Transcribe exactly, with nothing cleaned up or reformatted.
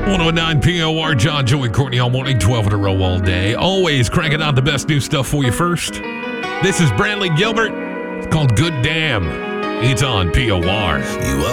one oh nine P O R, John, Joey, Courtney all morning, twelve in a row all day. Always cranking out the best new stuff for you first. This is Brantley Gilbert. It's called Good Damn. It's on P O R. You